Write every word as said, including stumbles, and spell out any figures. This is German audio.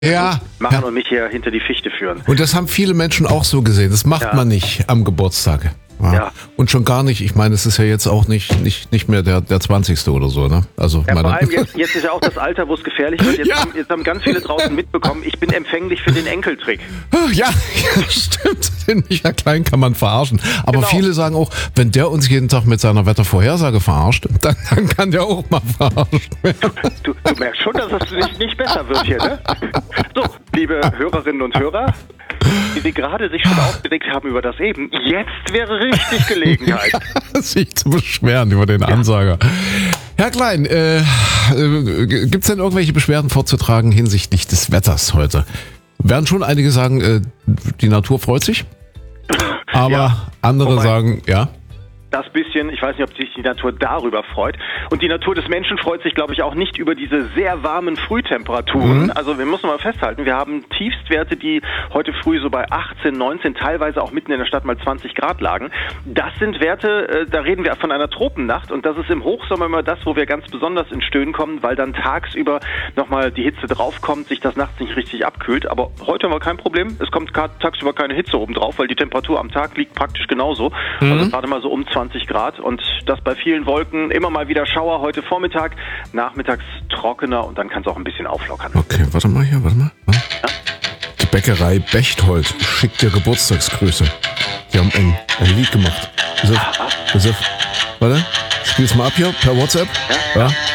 ja, machen ja. und mich hier hinter die Fichte führen. Und das haben viele Menschen auch so gesehen. Das macht Ja. man nicht am Geburtstag. Ja. Ja. Und schon gar nicht, ich meine, es ist ja jetzt auch nicht, nicht, nicht mehr der, der zwanzigste oder so, ne? Also, Ja, meine, vor allem jetzt, jetzt ist ja auch das Alter, wo es gefährlich wird. Jetzt, Ja. haben, jetzt haben ganz viele draußen mitbekommen, ich bin empfänglich für den Enkeltrick. ja, ja, stimmt. Den Michael Klein kann man verarschen. Aber Genau. viele sagen auch, wenn der uns jeden Tag mit seiner Wettervorhersage verarscht, dann, dann kann der auch mal verarschen. Du, du merkst schon, dass es nicht, nicht besser wird hier, ne? So, liebe Hörerinnen und Hörer, die Sie gerade sich schon aufgeregt haben über das eben, jetzt wäre richtig Gelegenheit. sich zu beschweren über den Ansager. Herr Klein, äh, äh, gibt es denn irgendwelche Beschwerden vorzutragen hinsichtlich des Wetters heute? Werden schon einige sagen, äh, die Natur freut sich, aber Ja, andere wobei- sagen, ja. Das bisschen, ich weiß nicht, ob sich die Natur darüber freut. Und die Natur des Menschen freut sich, glaube ich, auch nicht über diese sehr warmen Frühtemperaturen. Mhm. Also wir müssen mal festhalten, wir haben Tiefstwerte, die heute früh so bei achtzehn, neunzehn, teilweise auch mitten in der Stadt mal zwanzig Grad lagen. Das sind Werte, äh, da reden wir von einer Tropennacht. Und das ist im Hochsommer immer das, wo wir ganz besonders ins Stöhnen kommen, weil dann tagsüber nochmal die Hitze draufkommt, sich das nachts nicht richtig abkühlt. Aber heute haben wir kein Problem. Es kommt tagsüber keine Hitze oben drauf, weil die Temperatur am Tag liegt praktisch genauso. Mhm. Also gerade mal so um zwanzig Grad und das bei vielen Wolken, immer mal wieder Schauer heute Vormittag, nachmittags trockener und dann kann es auch ein bisschen auflockern. Okay, warte mal hier, warte mal. Ja. Die Bäckerei Bechthold schickt dir Geburtstagsgrüße. Die haben ein, ein Lied gemacht. Josef, Josef, warte, spiel's mal ab hier per WhatsApp. Ja? Ja.